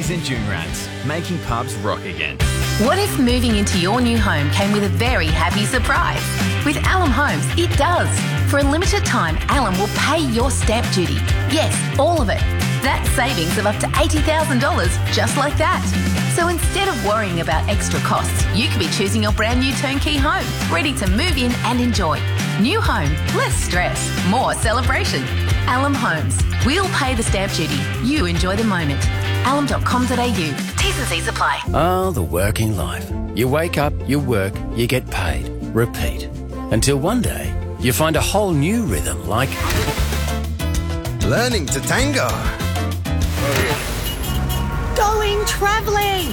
Sydney's and Joonrats, making pubs rock again. What if moving into your new home came with a very happy surprise? With Alum Homes, it does. For a limited time, Alum will pay your stamp duty. Yes, all of it. That's savings of up to $80,000 just like that. So instead of worrying about extra costs, you could be choosing your brand new turnkey home, ready to move in and enjoy. New home, less stress, more celebration. Alum Homes. We'll pay the stamp duty. You enjoy the moment. alum.com.au. T's and C's apply. Oh, the working life. You wake up, you work, you get paid. Repeat. Until one day, you find a whole new rhythm like... learning to tango. Going travelling.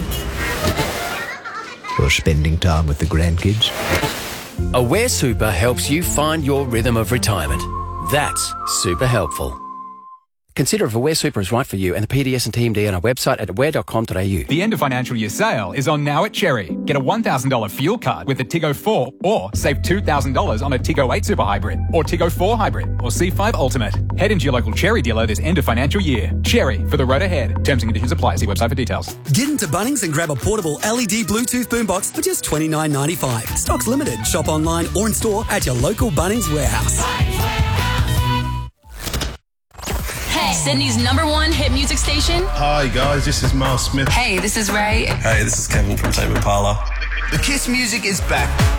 Or spending time with the grandkids. Aware Super helps you find your rhythm of retirement. That's super helpful. Consider if Aware Super is right for you and the PDS and TMD on our website at aware.com.au. The end of financial year sale is on now at Cherry. Get a $1,000 fuel card with a Tiggo 4 or save $2,000 on a Tiggo 8 Super Hybrid or Tiggo 4 Hybrid or C5 Ultimate. Head into your local Cherry dealer this end of financial year. Cherry, for the road ahead. Terms and conditions apply. See website for details. Get into Bunnings and grab a portable LED Bluetooth boombox for just $29.95. Stock's limited. Shop online or in store at your local Bunnings warehouse. Hey, Sydney's #1 hit music station. Hi guys, this is Miles Smith. Hey, this is Ray. Hey, this is Kevin from Tame Impala. The Kiss music is back.